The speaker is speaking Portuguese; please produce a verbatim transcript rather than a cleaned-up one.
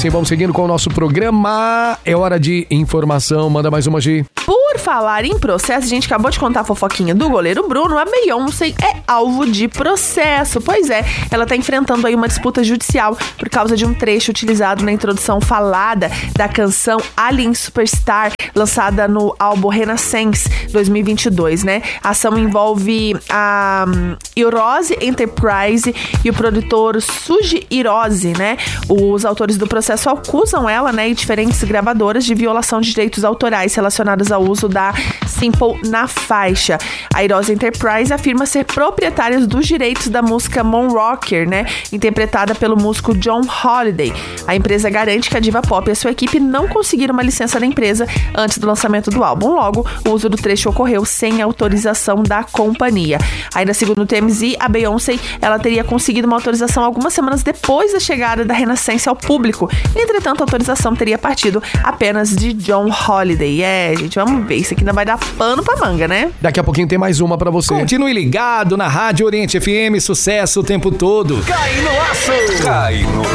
assim, vamos seguindo com o nosso programa. É hora de informação. Manda mais uma, Gi. Por falar em processo, a gente acabou de contar a fofoquinha do goleiro Bruno. A Beyoncé é alvo de processo. Pois é, ela tá enfrentando aí uma disputa judicial por causa de um trecho utilizado na introdução falada da canção Alien Superstar, lançada no álbum Renaissance dois mil e vinte e dois, né? A ação envolve a um, Hirose Enterprise e o produtor Suji Hirose, né? Os autores do processo acusam ela, né, e diferentes gravadoras de violação de direitos autorais relacionados ao uso da Simple na faixa. A Hirose Enterprise afirma ser proprietária dos direitos da música Moonrocker, né, interpretada pelo músico John Holiday. A empresa garante que a diva pop e a sua equipe não conseguiram uma licença da empresa antes do lançamento do álbum. Logo, o uso do trecho ocorreu sem autorização da companhia. Ainda segundo o T M Z, a Beyoncé, ela teria conseguido uma autorização algumas semanas depois da chegada da Renaissance ao público. Entretanto, a autorização teria partido apenas de John Holiday. É, gente, vamos ver. Isso aqui ainda vai dar pano pra manga, né? Daqui a pouquinho tem mais uma pra você. Continue ligado na Rádio Oriente F M, sucesso o tempo todo. Cai no laço! Cai no